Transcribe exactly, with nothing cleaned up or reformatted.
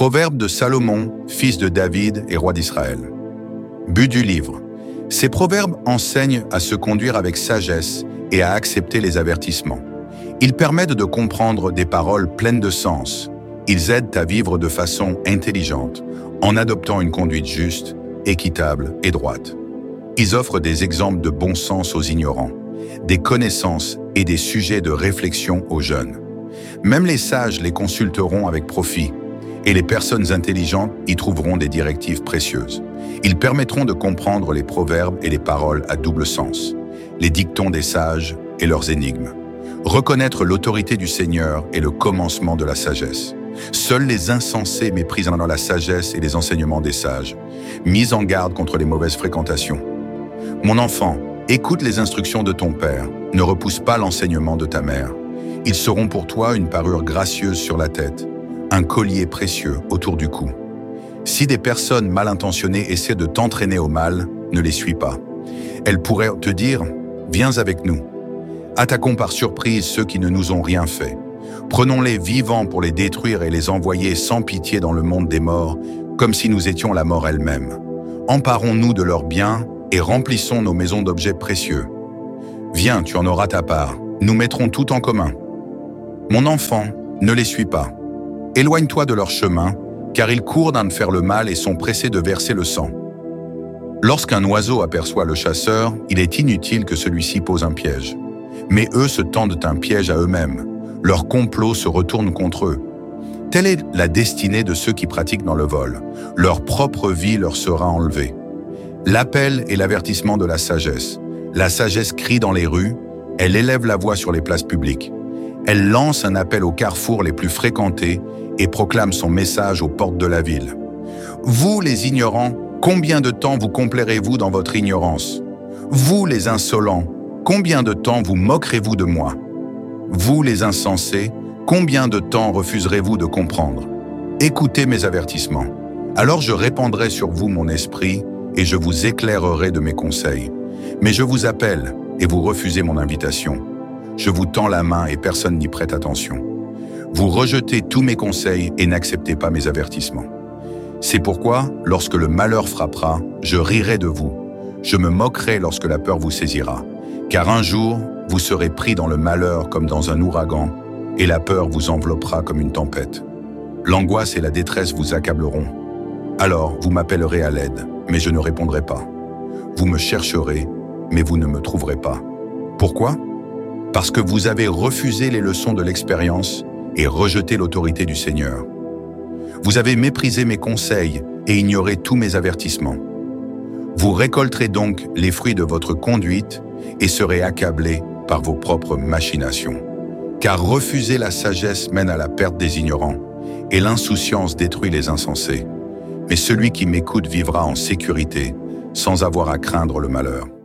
Proverbes de Salomon, fils de David et roi d'Israël. But du livre. Ces proverbes enseignent à se conduire avec sagesse et à accepter les avertissements. Ils permettent de comprendre des paroles pleines de sens. Ils aident à vivre de façon intelligente, en adoptant une conduite juste, équitable et droite. Ils offrent des exemples de bon sens aux ignorants, des connaissances et des sujets de réflexion aux jeunes. Même les sages les consulteront avec profit, et les personnes intelligentes y trouveront des directives précieuses. Ils permettront de comprendre les proverbes et les paroles à double sens, les dictons des sages et leurs énigmes. Reconnaître l'autorité du Seigneur est le commencement de la sagesse. Seuls les insensés méprisent la sagesse et les enseignements des sages. Mise en garde contre les mauvaises fréquentations. Mon enfant, écoute les instructions de ton père, ne repousse pas l'enseignement de ta mère. Ils seront pour toi une parure gracieuse sur la tête, un collier précieux autour du cou. Si des personnes mal intentionnées essaient de t'entraîner au mal, ne les suis pas. Elles pourraient te dire « Viens avec nous ». Attaquons par surprise ceux qui ne nous ont rien fait. Prenons-les vivants pour les détruire et les envoyer sans pitié dans le monde des morts, comme si nous étions la mort elle-même. Emparons-nous de leurs biens et remplissons nos maisons d'objets précieux. Viens, tu en auras ta part. Nous mettrons tout en commun. Mon enfant, ne les suis pas. Éloigne-toi de leur chemin, car ils courent d'un de faire le mal et sont pressés de verser le sang. Lorsqu'un oiseau aperçoit le chasseur, il est inutile que celui-ci pose un piège. Mais eux se tendent un piège à eux-mêmes. Leur complot se retourne contre eux. Telle est la destinée de ceux qui pratiquent dans le vol. Leur propre vie leur sera enlevée. L'appel est l'avertissement de la sagesse. La sagesse crie dans les rues, elle élève la voix sur les places publiques. Elle lance un appel aux carrefours les plus fréquentés et proclame son message aux portes de la ville. Vous, les ignorants, combien de temps vous complairez-vous dans votre ignorance? Vous, les insolents, combien de temps vous moquerez-vous de moi? Vous, les insensés, combien de temps refuserez-vous de comprendre? Écoutez mes avertissements. Alors je répandrai sur vous mon esprit et je vous éclairerai de mes conseils. Mais je vous appelle et vous refusez mon invitation. Je vous tends la main et personne n'y prête attention. Vous rejetez tous mes conseils et n'acceptez pas mes avertissements. C'est pourquoi, lorsque le malheur frappera, je rirai de vous. Je me moquerai lorsque la peur vous saisira. Car un jour, vous serez pris dans le malheur comme dans un ouragan, et la peur vous enveloppera comme une tempête. L'angoisse et la détresse vous accableront. Alors, vous m'appellerez à l'aide, mais je ne répondrai pas. Vous me chercherez, mais vous ne me trouverez pas. Pourquoi ? Parce que vous avez refusé les leçons de l'expérience et rejeté l'autorité du Seigneur. Vous avez méprisé mes conseils et ignoré tous mes avertissements. Vous récolterez donc les fruits de votre conduite et serez accablés par vos propres machinations. Car refuser la sagesse mène à la perte des ignorants, et l'insouciance détruit les insensés. Mais celui qui m'écoute vivra en sécurité, sans avoir à craindre le malheur.